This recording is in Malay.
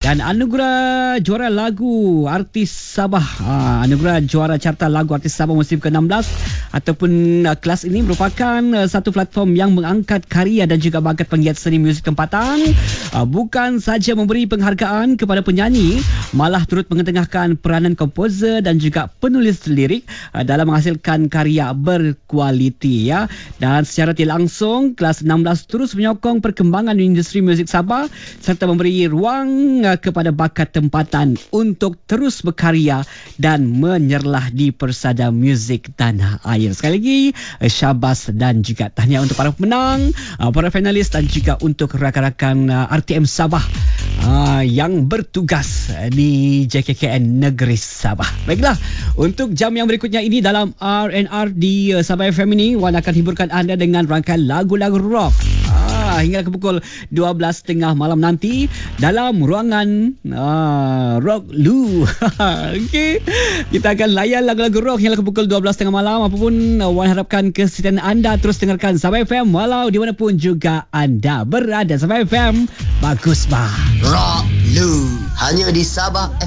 Dan anugerah juara lagu artis Sabah, anugerah juara carta lagu artis Sabah musim ke-16 ataupun kelas ini merupakan satu platform yang mengangkat karya dan juga bakat penggiat seni muzik tempatan. Bukan saja memberi penghargaan kepada penyanyi, malah turut mengetengahkan peranan komposer dan juga penulis lirik dalam menghasilkan karya berkualiti ya. Dan secara tidak langsung kelas 16 terus menyokong perkembangan industri muzik Sabah serta memberi ruang kepada bakat tempatan untuk terus berkarya dan menyerlah di persada muzik tanah air. Sekali lagi syabas dan juga tahniah untuk para pemenang, para finalis dan juga untuk rakan-rakan RTM Sabah yang bertugas di JKKN Negeri Sabah. Baiklah, untuk jam yang berikutnya ini dalam R&R di Sabah FM ini, Wan akan hiburkan anda dengan rangkaian lagu-lagu rock hingga ke pukul 12.30 malam nanti dalam ruangan Rock Lu. Okey, kita akan layan lagu-lagu rock hingga ke pukul 12.30 malam. Apapun, Wan harapkan kesetiaan anda terus dengarkan Sabah FM walau di mana pun juga anda berada. Sabah FM, bagus bah. Rock Lu hanya di Sabah